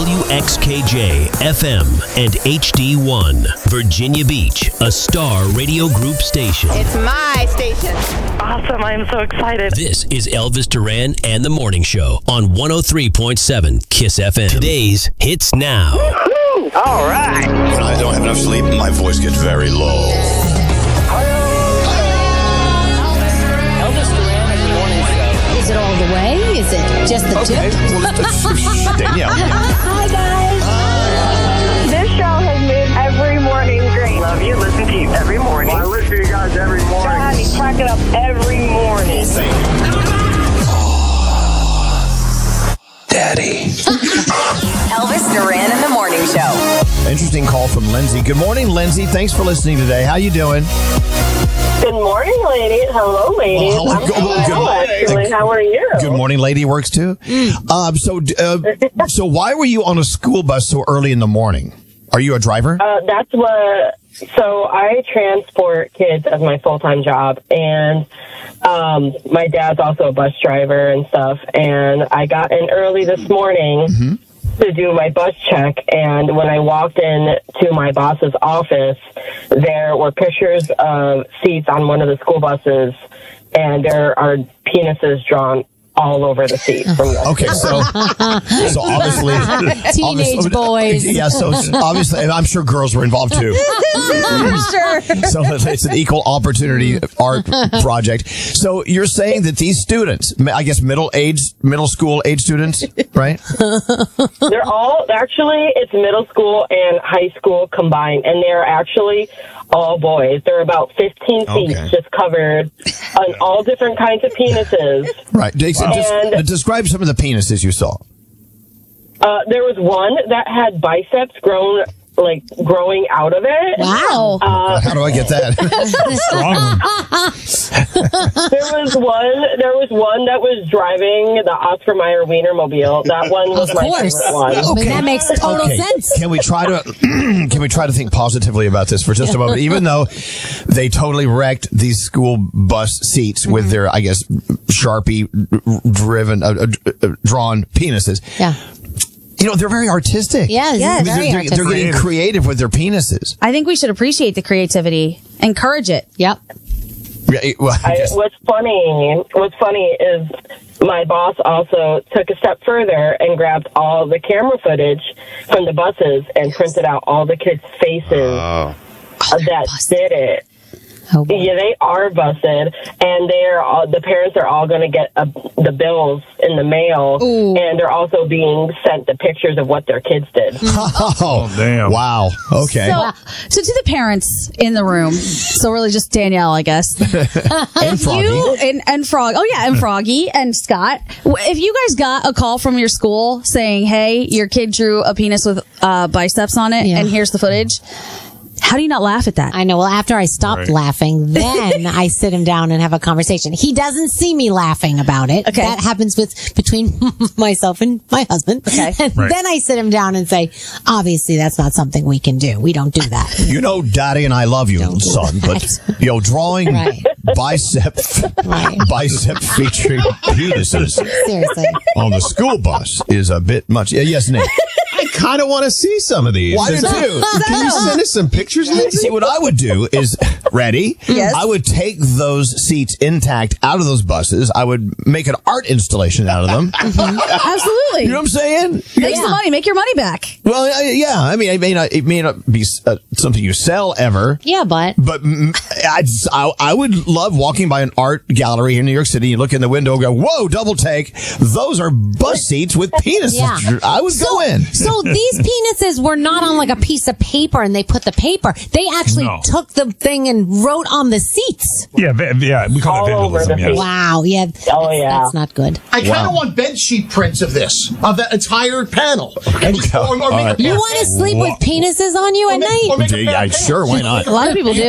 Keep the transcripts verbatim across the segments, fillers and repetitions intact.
W X K J, F M, and H D one. Virginia Beach, a Star Radio Group station. It's my station. Awesome. I'm so excited. This is Elvis Duran and the Morning Show on one oh three point seven KISS F M. Today's Hits Now. Woo-hoo! All right. When I don't have enough sleep, my voice gets very low. Elvis Duran and the Morning Show. Is it all the way? Is it just the Okay. tip? Well, Danielle. Hi, guys. This show has made every morning great. Love you. Listen to you every morning. I listen to you guys every morning. God, you crack it up every morning. Daddy. Elvis Duran and the Morning Show. Interesting call from Lindsay. Good morning, Lindsay. Thanks for listening today. How you doing? Good morning, ladies. Hello, ladies. Well, hello. I'm Good- well, good- actually. How are you? Good morning, lady works too. Um, so, uh, so why were you on a school bus so early in the morning? Are you a driver? Uh, that's what. So I transport kids as my full-time job, and um, my dad's also a bus driver and stuff. And I got in early this morning Mm-hmm. to do my bus check. And when I walked in to my boss's office, there were pictures of seats on one of the school buses, and there are penises drawn all over the seat. From the Okay, so so obviously Teenage obviously- boys. Yeah, so obviously, and I'm sure girls were involved too. Sure. So it's an equal opportunity art project. So you're saying that these students, I guess middle age, middle school age students, right? They're all, actually, it's middle school and high school combined, and they're actually all boys. They're about fifteen seats Okay. just covered on all different kinds of penises. Right. Des- And- des- describe some of the penises you saw. Uh, there was one that had biceps grown, like, growing out of it. Wow. Uh, How do I get that? there was one, there was one that was driving the Oscar Mayer Wienermobile. That one was Of my course. favorite one. I mean, that makes total Okay. sense. Can we try to can we try to think positively about this for just a moment? Even though they totally wrecked these school bus seats with their, I guess, Sharpie driven, uh, uh, drawn penises. Yeah. You know, they're very artistic. Yes, I mean, very they're, they're, artistic. they're getting creative with their penises. I think we should appreciate the creativity. Encourage it. Yep. Yeah, it- well, I I, guess- what's funny, what's funny is my boss also took a step further and grabbed all the camera footage from the buses and printed out all the kids' faces Oh, that did it. Oh, boy. Yeah, they are busted, and they're all, the parents are all going to get a, the bills in the mail, Ooh. and they're also being sent the pictures of what their kids did. oh, damn. Wow. Okay. So, so to the parents in the room, so really just Danielle, I guess. and Froggy. You and, and Frog. Oh yeah, and Froggy and Scott. W- If you guys got a call from your school saying, "Hey, your kid drew a penis with uh, biceps on it, Yeah. and here's the footage," how do you not laugh at that? I know. Well, after I stopped Right. laughing, then I sit him down and have a conversation. He doesn't see me laughing about it. Okay. That happens with between myself and my husband. Okay. And Right. then I sit him down and say, obviously, that's not something we can do. We don't do that. You know, Daddy and I love you, Don't do son, but that. you know, drawing Right. bicep, Right. bicep featuring penises Seriously. on the school bus is a bit much. Yeah, yes, Nick. I kind of want to see some of these. Why do Is- you? Can you send us some pictures, Lindsay? See, what I would do is, ready? Yes. I would take those seats intact out of those buses. I would make an art installation out of them. Absolutely. You know what I'm saying? Make some money. Make your money back. Well, I, yeah. I mean, it may not, it may not be uh, something you sell ever. Yeah, but But mm, I, I, I would love walking by an art gallery in New York City. You look in the window and go, whoa, double take. Those are bus seats with penises. Yeah. I would go in. So these penises were not on like a piece of paper and they put the paper. They actually No. took the thing and wrote on the seats. Yeah, va- yeah, we call All it over vandalism. the Yeah. feet. Wow. Yeah. Oh, that's, yeah. That's not good. I kind of want bed sheet prints of this, of that entire panel. And just, or, or make a You bed- want to sleep with penises on you or at make- night? or make a Yeah, bed sure, why not? A lot of people do.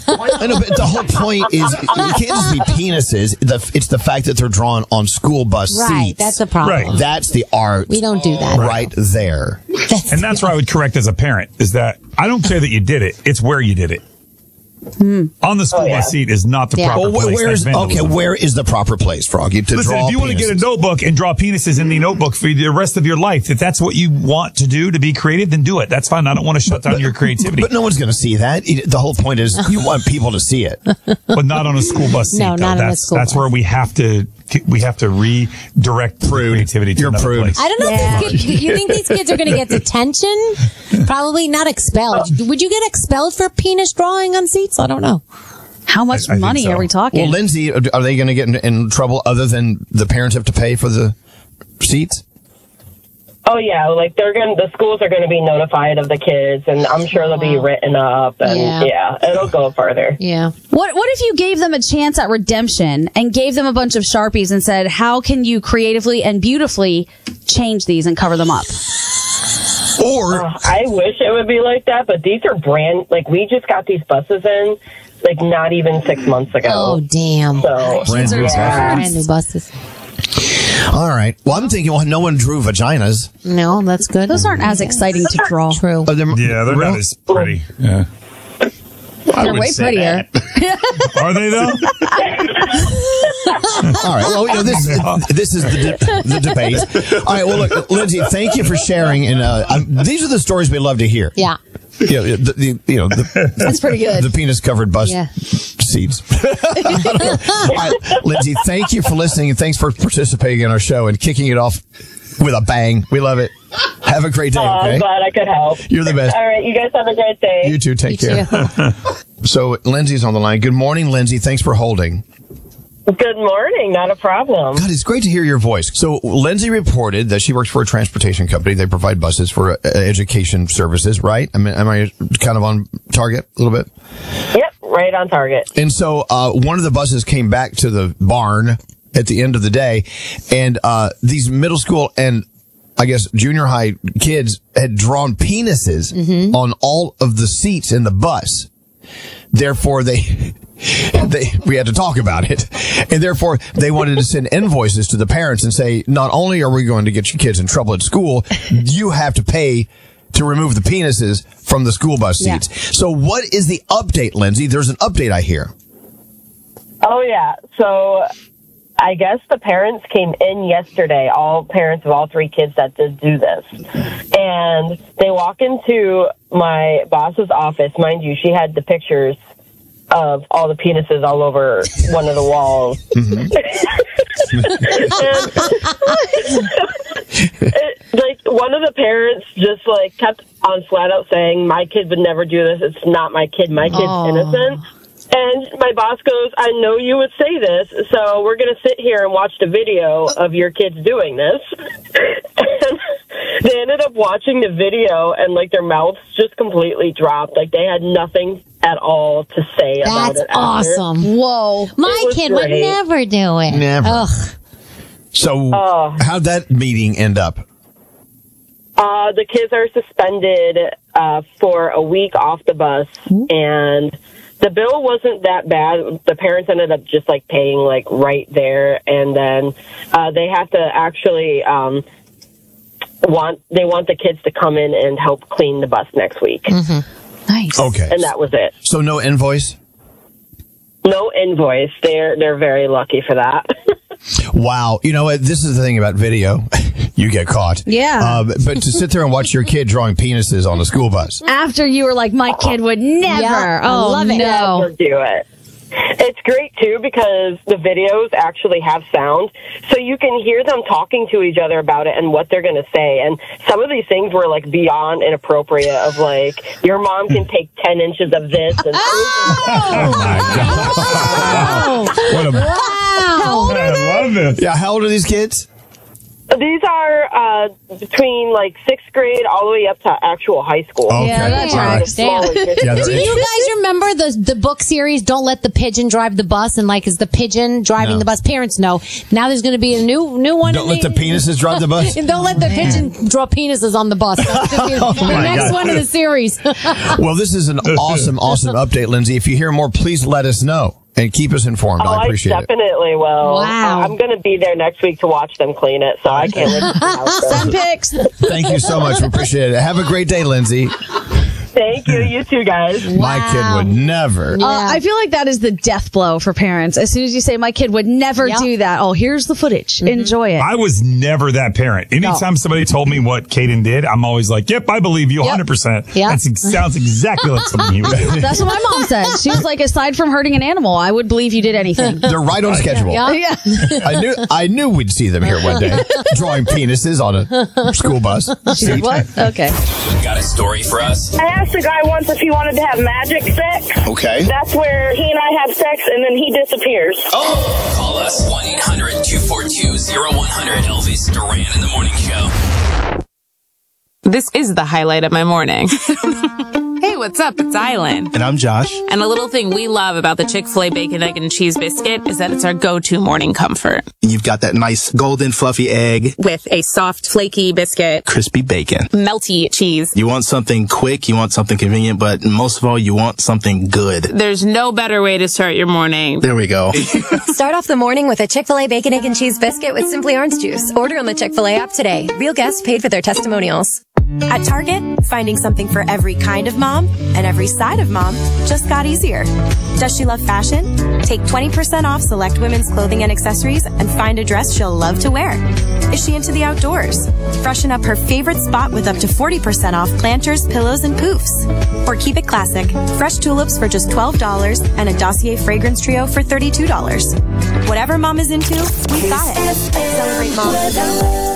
I know, but the whole point is you can't just be penises. The, it's the fact that they're drawn on school bus Right. seats. That's the problem. Right. That's the art. We don't do that. right there. That's, And that's where I would correct as a parent is that I don't care that you did it. It's where you did it. On the school Oh, yeah. bus seat is not the Yeah. proper Well, place. where is That's okay? vandalism. Where is the proper place, Froggy, to Listen, draw? if you want to get a penises? notebook and draw penises in the notebook for the rest of your life, if that's what you want to do to be creative, then do it. That's fine. I don't want to shut down your creativity. But no one's going to see that. It- The whole point is you want people to see it. But not on a school bus seat. No, though. not on a that's, school That's bus. where we have to we have to redirect Prude. creativity to You're another prude. place. I don't know if these kids, you think these kids are going to get detention? Probably not expelled. Would you get expelled for penis drawing on seats? I don't know. How much I- I think money so. are we talking? Well, Lindsay, are they going to get in, in trouble other than the parents have to pay for the seats? Oh yeah, like they're gonna, the schools are gonna be notified of the kids, and I'm sure they'll be written up, and Yeah. yeah, it'll go further. Yeah. What What if you gave them a chance at redemption and gave them a bunch of Sharpies and said, "How can you creatively and beautifully change these and cover them up?" Or Uh, I wish it would be like that, but these are brand, like we just got these buses in, like not even six months ago. Oh, damn. So brand new yeah. Brand new buses. all right. Well, I'm thinking, well, no one drew vaginas. No, that's good. Those aren't as exciting to draw. True. Are there- Yeah, they're Really? not as pretty. Yeah. They're way prettier. Are they though? All right. Well, you know, this this is the de- the debate. All right. Well, look, Lindsay, thank you for sharing. And uh, um, these are the stories we love to hear. Yeah. Yeah, the, the, you know, the, That's pretty good. the penis covered bus Yeah. seats. All right, Lindsay, thank you for listening and thanks for participating in our show and kicking it off with a bang. We love it. Have a great day. Oh, Okay. I'm glad I could help. You're the best. All right, you guys have a great day. You too. Take You care. too. So Lindsay's on the line. Good morning, Lindsay. Thanks for holding. Good morning, not a problem. God, it's great to hear your voice. So Lindsay reported that she works for a transportation company. They provide buses for uh, education services, right? I mean, am I kind of on target a little bit? Yep, right on target. And so uh, one of the buses came back to the barn at the end of the day, and uh, these middle school and I guess junior high kids had drawn penises on all of the seats in the bus. Therefore, they they we had to talk about it, and therefore they wanted to send invoices to the parents and say, not only are we going to get your kids in trouble at school, you have to pay to remove the penises from the school bus Yeah. seats. So, what is the update, Lindsay? There's an update I hear. Oh, yeah. So I guess the parents came in yesterday, all parents of all three kids that did do this. And they walk into my boss's office. Mind you, she had the pictures of all the penises all over one of the walls. And it, like, one of the parents just, like, kept on flat out saying, my kid would never do this. It's not my kid. My kid's Oh. innocent. And my boss goes, I know you would say this, so we're going to sit here and watch the video of your kids doing this. And they ended up watching the video, and, like, their mouths just completely dropped. Like, they had nothing at all to say about That's it after. awesome. Whoa. My It was kid would great. never do it. Never. Ugh. So, Oh. how'd that meeting end up? Uh, the kids are suspended uh, for a week off the bus, and the bill wasn't that bad. The parents ended up just, like, paying, like, right there, and then uh, they have to actually um, want they want the kids to come in and help clean the bus next week, Nice. Okay. and that was it. So, no invoice? No invoice. They're they're very lucky for that. Wow. You know what? This is the thing about video. You get caught. Yeah. Uh, but, but to sit there and watch your kid drawing penises on a school bus. After you were like, my kid would never. Yeah, I oh, love it. no. Never do it. It's great, too, because the videos actually have sound, so you can hear them talking to each other about it and what they're going to say. And some of these things were, like, beyond inappropriate of, like, your mom can take ten inches of this. And Oh, my God. What a, Wow. I love this. yeah, how old are these kids? These are uh, between, like, sixth grade all the way up to actual high school. Okay. Yeah, that's All right. Damn. Yeah, Do they're- you guys remember the the book series? Don't let the pigeon drive the bus, and like, is the pigeon driving No. the bus? Parents know. Now there's going to be a new new one. Don't in let the penises drive the bus? And don't let the pigeon draw penises on the bus. That's gonna be the, the my next God. one in the series. Well, this is an awesome, awesome update, Lindsay. If you hear more, please let us know and keep us informed. Oh, I I appreciate it. definitely will. Wow. Uh, I'm going to be there next week to watch them clean it, so I can't wait to see how it goes. Send pics. Thank you so much. We appreciate it. Have a great day, Lindsay. Thank you. You too, guys. My kid would never. Uh, I feel like that is the death blow for parents. As soon as you say, my kid would never Yep. do that. Oh, here's the footage. Mm-hmm. Enjoy it. I was never that parent. Anytime somebody told me what Caden did, I'm always like, yep, I believe you one hundred percent. Yep. That sounds exactly like something he would do. That's what my mom said. She was like, aside from hurting an animal, I would believe you did anything. They're right on schedule. Yeah. Yeah. I knew I knew we'd see them here one day, drawing penises on a school bus. She said, what? Okay. Got a story for us? I asked a guy once if he wanted to have magic sex. Okay. That's where he and I have sex and then he disappears. Oh! Call us one eight hundred two four two zero one zero zero. Elvis Duran in the Morning Show. This is the highlight of my morning. Hey, what's up? It's Island. And I'm Josh. And a little thing we love about the Chick-fil-A Bacon, Egg, and Cheese Biscuit is that it's our go-to morning comfort. You've got that nice golden fluffy egg, With a soft, flaky biscuit, crispy bacon. melty cheese. You want something quick, you want something convenient, but most of all, you want something good. There's no better way to start your morning. There we go. Start off the morning with a Chick-fil-A Bacon, Egg, and Cheese Biscuit with Simply Orange Juice. Order on the Chick-fil-A app today. Real guests paid for their testimonials. At Target, finding something for every kind of mom and every side of mom just got easier. Does she love fashion? Take twenty percent off select women's clothing and accessories and find a dress she'll love to wear. Is she into the outdoors? Freshen up her favorite spot with up to forty percent off planters, pillows, and poofs. Or keep it classic. Fresh tulips for just twelve dollars and a Dossier fragrance trio for thirty-two dollars. Whatever mom is into, we've got it. Celebrate mom.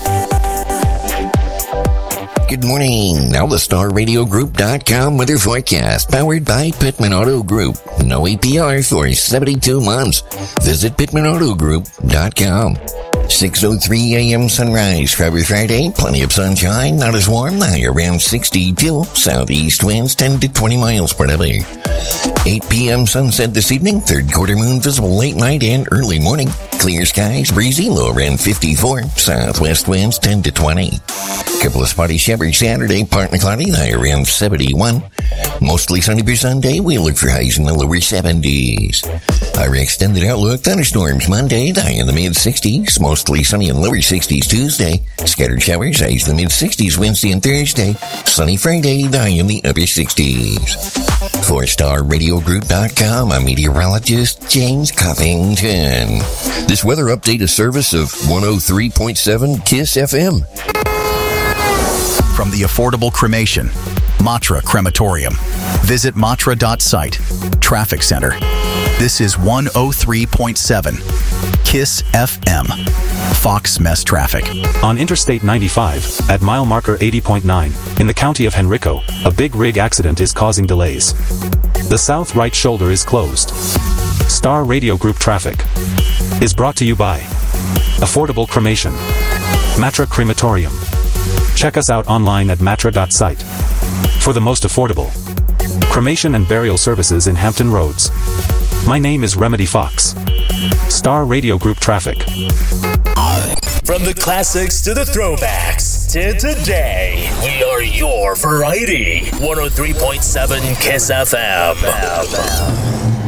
Good morning. Now the Star Radio Group dot com weather forecast, powered by Pittman Auto Group. No A P R for seventy-two months. Visit Pittman Auto Group dot com. six oh three a.m. sunrise Friday, Friday. Plenty of sunshine, not as warm. The high around sixty-two. Southeast winds ten to twenty miles per hour. eight p.m. sunset this evening. Third quarter moon visible late night and early morning. Clear skies, breezy, low around fifty-four. Southwest winds ten to twenty. Couple of spotty showers Saturday, partly cloudy, high around seventy-one. Mostly sunny for Sunday. We look for highs in the lower seventies. Our extended outlook, thunderstorms Monday, high in the mid-sixties. Mostly sunny and lower sixties Tuesday. Scattered showers, highs in the mid-sixties Wednesday and Thursday. Sunny Friday, high in the upper sixties. For Star Radio Group dot com, I'm meteorologist James Covington. This weather update is service of one oh three point seven KISS F M. From the affordable cremation, Matra Crematorium. Visit matra dot site. Traffic Center. This is one oh three point seven KISS F M. Fox Mess Traffic. On Interstate ninety-five, at mile marker eighty point nine, in the county of Henrico, a big rig accident is causing delays. The south right shoulder is closed. Star Radio Group Traffic is brought to you by Affordable Cremation. Matra Crematorium. Check us out online at matra dot site for the most affordable cremation and burial services in Hampton Roads. My name is Remedy Fox. Star Radio Group Traffic. From the classics to the throwbacks to today, we are your variety. one oh three point seven KISS F M.